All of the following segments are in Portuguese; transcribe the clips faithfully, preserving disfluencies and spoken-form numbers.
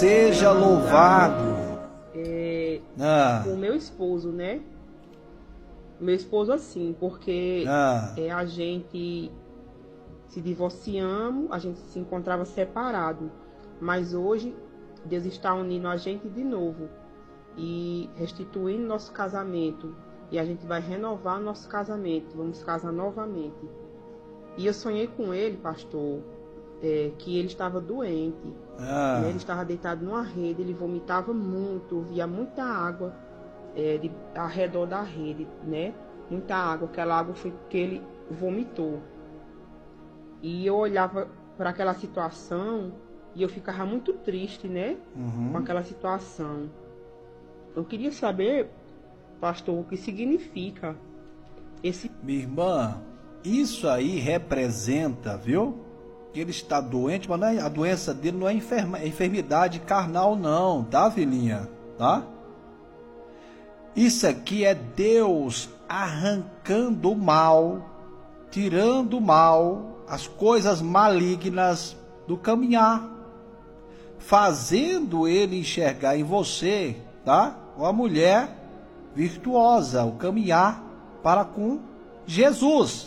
seja louvado. É, ah. O meu esposo, né? Meu esposo assim, porque ah. é, a gente se divorciamos, a gente se encontrava separado, mas hoje Deus está unindo a gente de novo e restituindo nosso casamento, e a gente vai renovar nosso casamento, vamos casar novamente. E eu sonhei com ele, pastor, é, que ele estava doente, ah. né? Ele estava deitado numa rede, ele vomitava muito, via muita água é, de, ao redor da rede, né? Muita água, aquela água foi que ele vomitou. E eu olhava para aquela situação e eu ficava muito triste, né? Uhum. Com aquela situação. Eu queria saber, pastor, o que significa esse... Minha irmã, isso aí representa, viu? Que ele está doente, mas não é, a doença dele não é enferma, é enfermidade carnal não, tá, filhinha? Tá? Isso aqui é Deus arrancando o mal, tirando o mal, as coisas malignas do caminhar, fazendo ele enxergar em você, tá? Uma mulher virtuosa, o caminhar para com Jesus.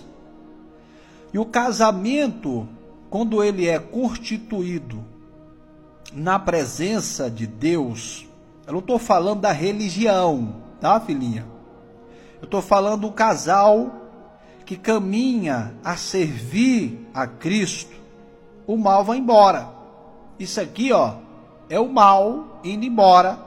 E o casamento, quando ele é constituído na presença de Deus, eu não estou falando da religião, tá, filhinha? Eu estou falando do casal que caminha a servir a Cristo. O mal vai embora. Isso aqui, ó, é o mal indo embora.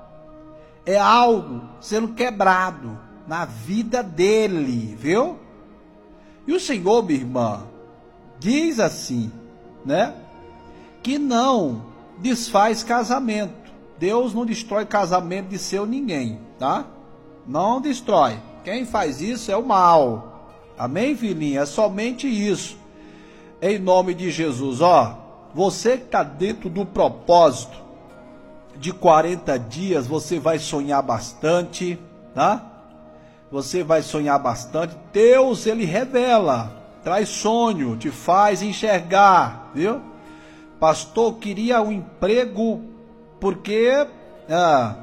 É algo sendo quebrado na vida dele, viu? E o Senhor, minha irmã, diz assim, né? Que não desfaz casamento. Deus não destrói casamento de seu ninguém, tá? Não destrói. Quem faz isso é o mal. Amém, filhinha? É somente isso. Em nome de Jesus, ó. Você que está dentro do propósito de quarenta dias, você vai sonhar bastante, tá? Você vai sonhar bastante. Deus, ele revela, traz sonho, te faz enxergar, viu? Pastor, queria um emprego porque ah,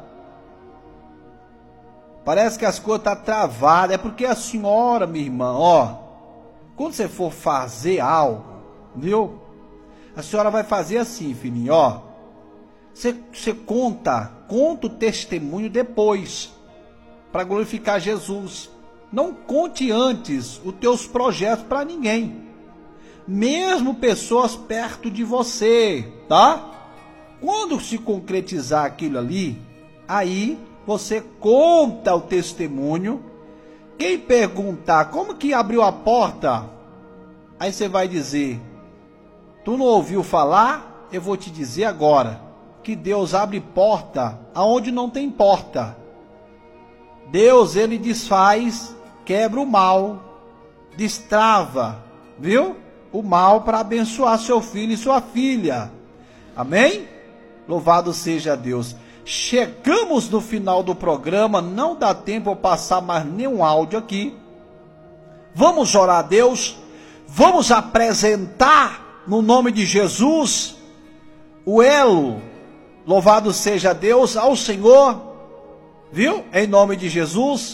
parece que as coisas estão travadas. É porque a senhora, minha irmã, ó, quando você for fazer algo, viu? A senhora vai fazer assim, filhinho, ó. Você, você conta, conta o testemunho depois, para glorificar Jesus. Não conte antes os teus projetos para ninguém, mesmo pessoas perto de você, tá? Quando se concretizar aquilo ali, aí você conta o testemunho. Quem perguntar como que abriu a porta, aí você vai dizer: tu não ouviu falar? Eu vou te dizer agora, que Deus abre porta aonde não tem porta. Deus, ele desfaz, quebra o mal, destrava, viu? O mal para abençoar seu filho e sua filha. Amém? Louvado seja Deus. Chegamos no final do programa, não dá tempo eu passar mais nenhum áudio aqui. Vamos orar a Deus, vamos apresentar no nome de Jesus o elo, louvado seja Deus, ao Senhor, viu? Em nome de Jesus.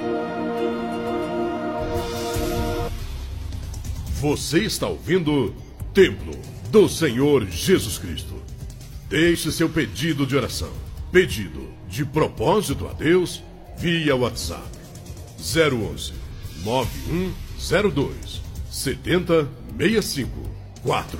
Você está ouvindo Templo do Senhor Jesus Cristo. Deixe seu pedido de oração, pedido de propósito a Deus, via WhatsApp zero onze, nove um zero dois, sete zero seis cinco quatro.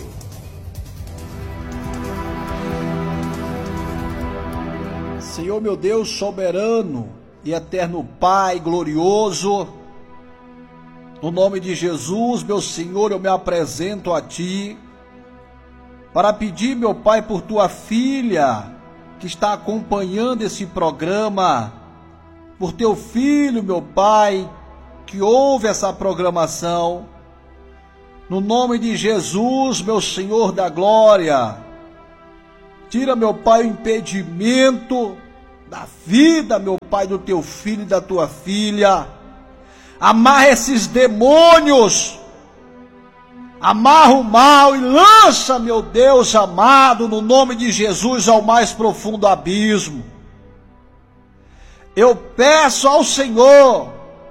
Senhor meu Deus soberano e eterno Pai glorioso, no nome de Jesus, meu Senhor, eu me apresento a Ti para pedir, meu Pai, por Tua filha que está acompanhando esse programa, por Teu filho, meu Pai, que ouve essa programação. No nome de Jesus, meu Senhor da glória, tira, meu Pai, o impedimento da vida, meu Pai, do Teu filho e da Tua filha. Amarra esses demônios, amarra o mal e lança, meu Deus amado, no nome de Jesus, ao mais profundo abismo. Eu peço ao Senhor,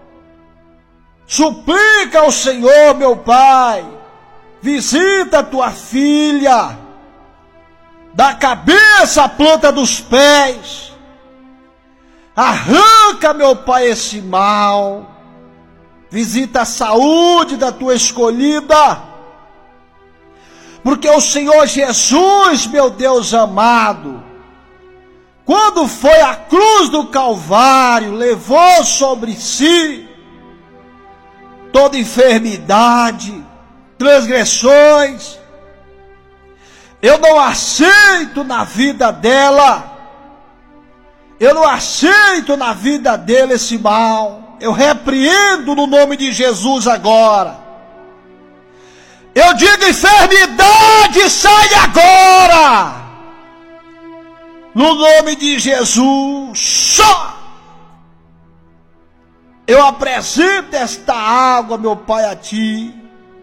suplica ao Senhor, meu Pai, visita a tua filha, da cabeça à planta dos pés, arranca, meu Pai, esse mal, visita a saúde da tua escolhida, porque o Senhor Jesus, meu Deus amado, quando foi à cruz do Calvário, levou sobre si toda enfermidade, transgressões. Eu não aceito na vida dela, eu não aceito na vida dele esse mal. Eu repreendo no nome de Jesus agora. Eu digo: enfermidade, sai agora! No nome de Jesus, só! Eu apresento esta água, meu Pai, a Ti.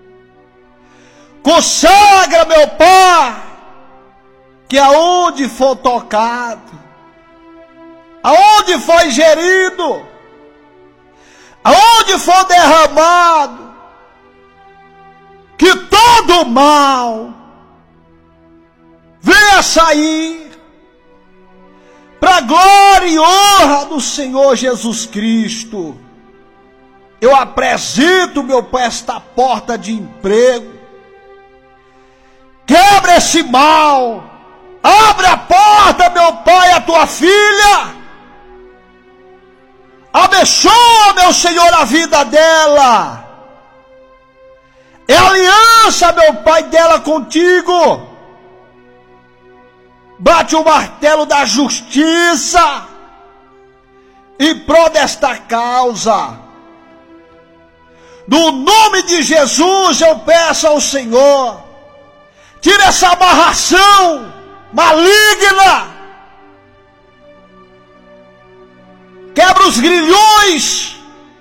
Consagra, meu Pai, que aonde for tocado, aonde for ingerido, aonde for derramado, que todo mal venha sair para a glória e honra do Senhor Jesus Cristo. Eu apresento, meu Pai, esta porta de emprego. Quebra esse mal. Abre a porta, meu Pai, a tua filha. Abençoa, meu Senhor, a vida dela. É aliança, meu Pai, dela contigo. Bate o martelo da justiça em prol desta causa. No nome de Jesus eu peço ao Senhor, tira essa amarração maligna, quebra os grilhões,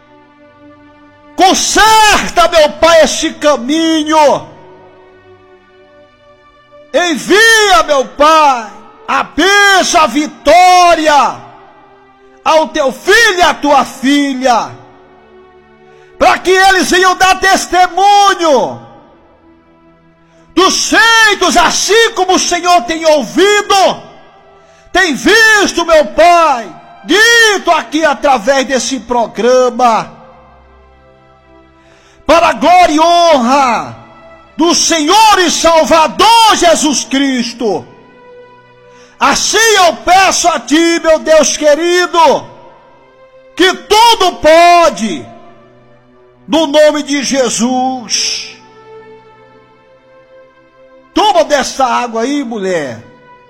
conserta, meu Pai, este caminho. Envia, meu Pai, a bênção, a vitória ao teu filho e à tua filha, para que eles venham dar testemunho dos feitos, assim como o Senhor tem ouvido, tem visto, meu Pai, dito aqui através desse programa, para a glória e honra do Senhor e Salvador Jesus Cristo. Assim eu peço a Ti, meu Deus querido, que tudo pode, no nome de Jesus. Toma desta água aí, mulher.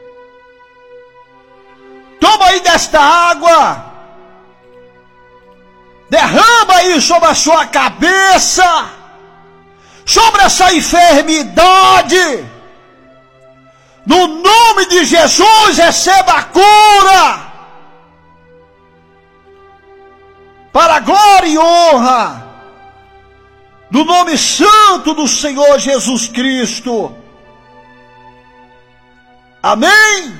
Toma aí desta água. Derrama aí sobre a sua cabeça, sobre essa enfermidade. No nome de Jesus, receba a cura, para a glória e honra do nome santo do Senhor Jesus Cristo. Amém?